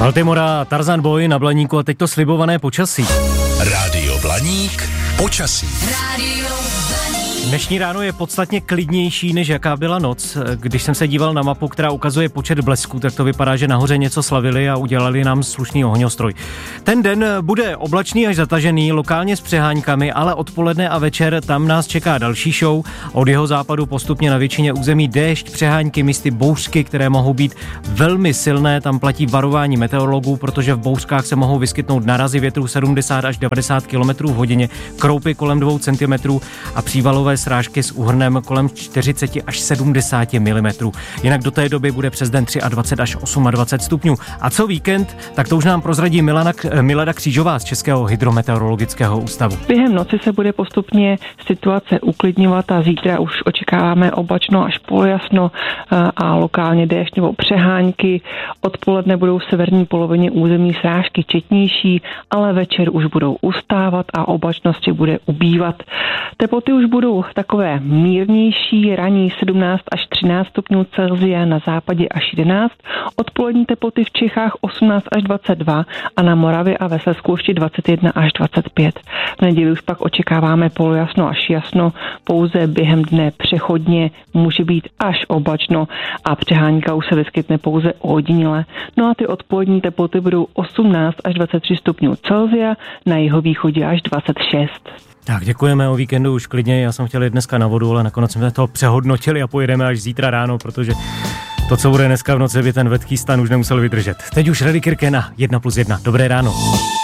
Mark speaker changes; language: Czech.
Speaker 1: Baltimora, Tarzan Boy na Blaníku a teď to slibované počasí.
Speaker 2: Rádio Blaník, počasí.
Speaker 1: Dnešní ráno je podstatně klidnější, než jaká byla noc. Když jsem se díval na mapu, která ukazuje počet blesků, tak to vypadá, že nahoře něco slavili a udělali nám slušný ohňostroj. Ten den bude oblačný až zatažený, lokálně s přeháňkami, ale odpoledne a večer tam nás čeká další show. Od jeho západu postupně na většině území déšť, přehánky, místy bouřky, které mohou být velmi silné. Tam platí varování meteorologů, protože v bouřkách se mohou vyskytnout nárazy větru 70 až 90 km v hodině, kroupy kolem 2 cm a přívalové srážky s úhrnem kolem 40 až 70 mm. Jinak do té doby bude přes den 23 až 28 stupňů. A co víkend, tak to už nám prozradí Milada Křížová z Českého hydrometeorologického ústavu.
Speaker 3: Během noci se bude postupně situace uklidňovat a zítra už očekáváme oblačno až polojasno a lokálně déšť nebo přehánky. Odpoledne budou v severní polovině území srážky četnější, ale večer už budou ustávat a oblačnosti bude ubývat. Teploty už budou takové mírnější, ranní 17 až 13 stupňů Celsia, na západě až 11, odpolední teploty v Čechách 18 až 22 a na Moravě a ve Slezsku ještě 21 až 25. V neděli už pak očekáváme polojasno až jasno, pouze během dne přechodně může být až oblačno a přehánka už se vyskytne pouze ojediněle. No a ty odpolední teploty budou 18 až 23 stupňů Celsia, na jihovýchodě až 26.
Speaker 1: Tak děkujeme, o víkendu už klidně, já jsem chtěl jít dneska na vodu, ale nakonec jsme to přehodnotili a pojedeme až zítra ráno, protože to, co bude dneska v noci, by ten vetký stan už nemusel vydržet. Teď už Reddy Kirkena, 1+1. Dobré ráno.